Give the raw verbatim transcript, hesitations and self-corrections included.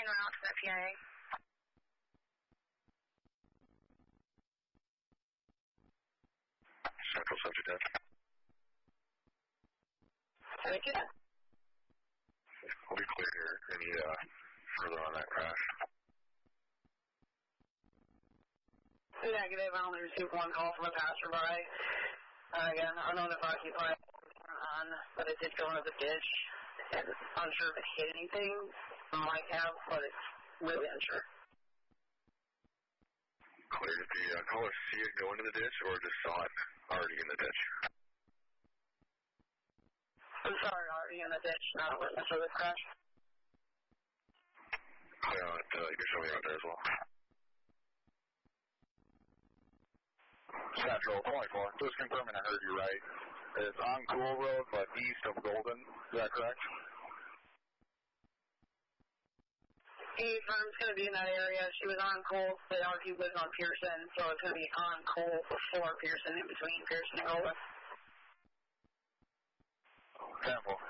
route to the P I A. Central subject dead. Subject dead. We'll be clear here. Any uh, further on that crash? Negative. I only received one call from a passerby. Uh, again, unknown if occupied on, but it did go into the ditch. And unsure if it hit anything. Might have, but it's really unsure. Clear. Did the uh, caller see it go into the ditch or just saw it already in the ditch? I'm sorry, already in the ditch. Not a witness of the crash. Clear on it. Uh, you can show me out there as well. Central twenty-four. Just confirming I heard you right. It's on Cool Road, but east of Golden. Is that correct? The firm's going to be in that area. She was on Cole. The R Q lives on Pearson, so it's going to be on Cole before Pearson, in between Pearson and Golden. Temple.